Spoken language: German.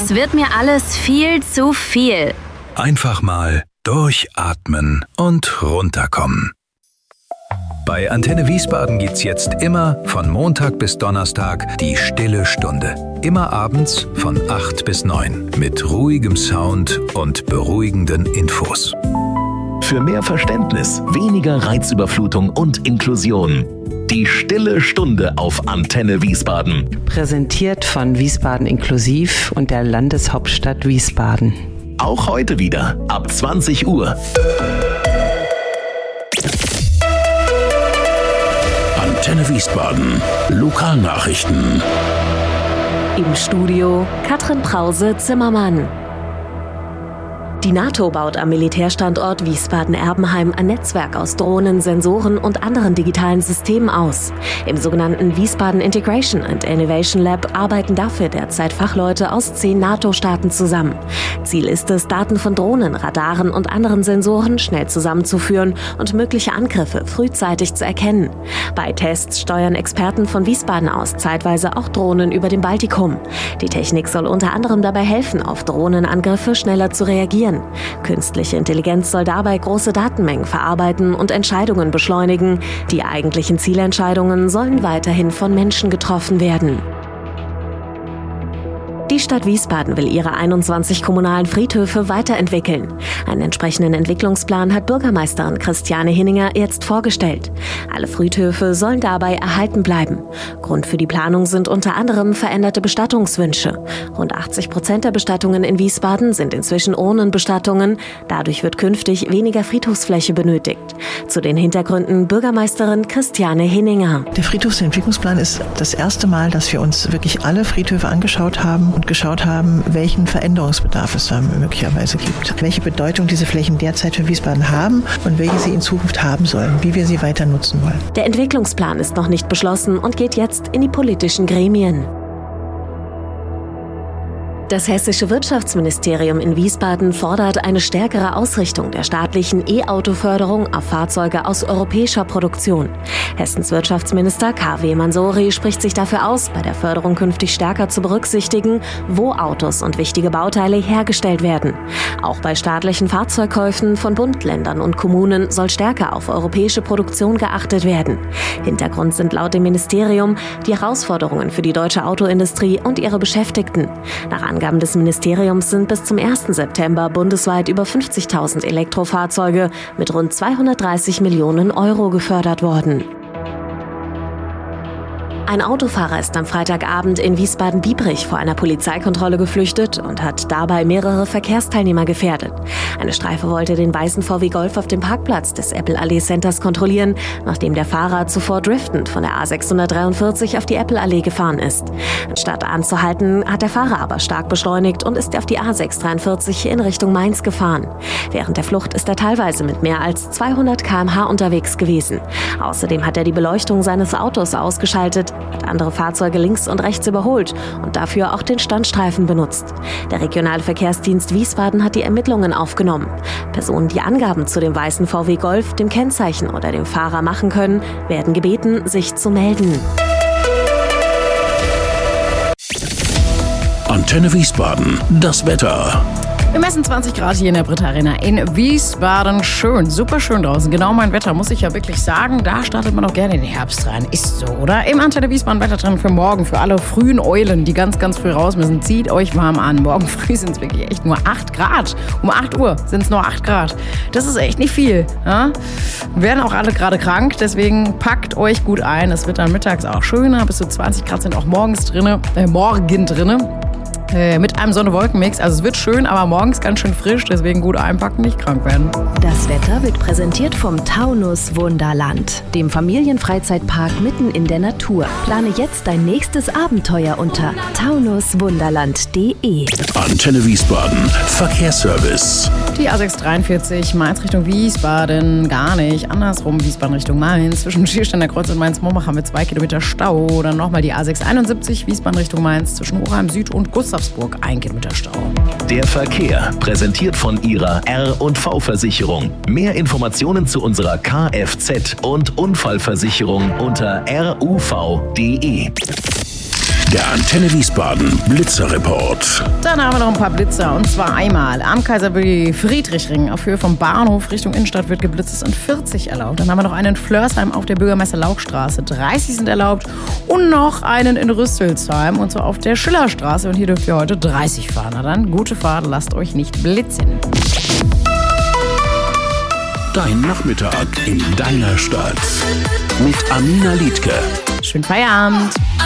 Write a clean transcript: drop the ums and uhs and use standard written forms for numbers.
Das wird mir alles viel zu viel. Einfach mal durchatmen und runterkommen. Bei Antenne Wiesbaden gibt's jetzt immer von Montag bis Donnerstag die Stille Stunde. Immer abends von 8 bis 9 mit ruhigem Sound und beruhigenden Infos. Für mehr Verständnis, weniger Reizüberflutung und Inklusion. Die Stille Stunde auf Antenne Wiesbaden. Präsentiert von Wiesbaden Inklusiv und der Landeshauptstadt Wiesbaden. Auch heute wieder ab 20 Uhr. Antenne Wiesbaden. Lokalnachrichten. Im Studio Katrin Brause-Zimmermann. Die NATO baut am Militärstandort Wiesbaden-Erbenheim ein Netzwerk aus Drohnen, Sensoren und anderen digitalen Systemen aus. Im sogenannten Wiesbaden Integration and Innovation Lab arbeiten dafür derzeit Fachleute aus 10 NATO-Staaten zusammen. Ziel ist es, Daten von Drohnen, Radaren und anderen Sensoren schnell zusammenzuführen und mögliche Angriffe frühzeitig zu erkennen. Bei Tests steuern Experten von Wiesbaden aus zeitweise auch Drohnen über dem Baltikum. Die Technik soll unter anderem dabei helfen, auf Drohnenangriffe schneller zu reagieren. Künstliche Intelligenz soll dabei große Datenmengen verarbeiten und Entscheidungen beschleunigen. Die eigentlichen Zielentscheidungen sollen weiterhin von Menschen getroffen werden. Die Stadt Wiesbaden will ihre 21 kommunalen Friedhöfe weiterentwickeln. Einen entsprechenden Entwicklungsplan hat Bürgermeisterin Christiane Hinninger jetzt vorgestellt. Alle Friedhöfe sollen dabei erhalten bleiben. Grund für die Planung sind unter anderem veränderte Bestattungswünsche. Rund 80% der Bestattungen in Wiesbaden sind inzwischen Urnenbestattungen. Dadurch wird künftig weniger Friedhofsfläche benötigt. Zu den Hintergründen Bürgermeisterin Christiane Hinninger. Der Friedhofsentwicklungsplan ist das erste Mal, dass wir uns wirklich alle Friedhöfe angeschaut haben und geschaut haben, welchen Veränderungsbedarf es da möglicherweise gibt. Welche Bedeutung diese Flächen derzeit für Wiesbaden haben und welche sie in Zukunft haben sollen, wie wir sie weiter nutzen wollen. Der Entwicklungsplan ist noch nicht beschlossen und geht jetzt in die politischen Gremien. Das Hessische Wirtschaftsministerium in Wiesbaden fordert eine stärkere Ausrichtung der staatlichen E-Auto-Förderung auf Fahrzeuge aus europäischer Produktion. Hessens Wirtschaftsminister KW Mansouri spricht sich dafür aus, bei der Förderung künftig stärker zu berücksichtigen, wo Autos und wichtige Bauteile hergestellt werden. Auch bei staatlichen Fahrzeugkäufen von Bund, Ländern und Kommunen soll stärker auf europäische Produktion geachtet werden. Hintergrund sind laut dem Ministerium die Herausforderungen für die deutsche Autoindustrie und ihre Beschäftigten. Nach Angaben des Ministeriums sind bis zum 1. September bundesweit über 50.000 Elektrofahrzeuge mit rund 230 Millionen Euro gefördert worden. Ein Autofahrer ist am Freitagabend in Wiesbaden-Biebrich vor einer Polizeikontrolle geflüchtet und hat dabei mehrere Verkehrsteilnehmer gefährdet. Eine Streife wollte den weißen VW Golf auf dem Parkplatz des Apple Allee Centers kontrollieren, nachdem der Fahrer zuvor driftend von der A643 auf die Apple Allee gefahren ist. Anstatt anzuhalten, hat der Fahrer aber stark beschleunigt und ist auf die A643 in Richtung Mainz gefahren. Während der Flucht ist er teilweise mit mehr als 200 km/h unterwegs gewesen. Außerdem hat er die Beleuchtung seines Autos ausgeschaltet, hat andere Fahrzeuge links und rechts überholt und dafür auch den Standstreifen benutzt. Der regionale Verkehrsdienst Wiesbaden hat die Ermittlungen aufgenommen. Personen, die Angaben zu dem weißen VW Golf, dem Kennzeichen oder dem Fahrer machen können, werden gebeten, sich zu melden. Antenne Wiesbaden. Das Wetter. Wir messen 20 Grad hier in der Britta Arena in Wiesbaden. Schön, super schön draußen. Genau mein Wetter, muss ich ja wirklich sagen. Da startet man auch gerne in den Herbst rein. Ist so, oder? Im Antenne Wiesbaden Wettertrend für morgen. Für alle frühen Eulen, die ganz, ganz früh raus müssen. Zieht euch warm an. Morgen früh sind es wirklich echt nur 8 Grad. Um 8 Uhr sind es nur 8 Grad. Das ist echt nicht viel. Ja? Werden auch alle gerade krank. Deswegen packt euch gut ein. Es wird dann mittags auch schöner. Bis zu 20 Grad sind auch morgen drinne. Mit einem Sonne-Wolken-Mix. Also es wird schön, aber morgens ganz schön frisch. Deswegen gut einpacken, nicht krank werden. Das Wetter wird präsentiert vom Taunus Wunderland, dem Familienfreizeitpark mitten in der Natur. Plane jetzt dein nächstes Abenteuer unter taunuswunderland.de. Antenne Wiesbaden. Verkehrsservice. Die A643 Mainz Richtung Wiesbaden gar nicht. Andersrum Wiesbaden Richtung Mainz. Zwischen Schiersteiner Kreuz und Mainz-Mombach haben wir 2 Kilometer Stau. Dann nochmal die A671 Wiesbaden Richtung Mainz. Zwischen Oheim Süd und Gustavsburg 1 Kilometer Stau. Der Verkehr, präsentiert von Ihrer R&V-Versicherung. Mehr Informationen zu unserer Kfz- und Unfallversicherung unter ruv.de. Der Antenne Wiesbaden Blitzerreport. Dann haben wir noch ein paar Blitzer. Und zwar einmal am Kaiser-Willi-Friedrich-Ring auf Höhe vom Bahnhof Richtung Innenstadt wird geblitzt, ist in 40 erlaubt. Dann haben wir noch einen in Flörsheim auf der Bürgermeister-Lauch-Straße. 30 sind erlaubt. Und noch einen in Rüsselsheim und zwar auf der Schillerstraße. Und hier dürft ihr heute 30 fahren. Na dann, gute Fahrt, lasst euch nicht blitzen. Dein Nachmittag in deiner Stadt. Mit Amina Liedke. Schönen Feierabend.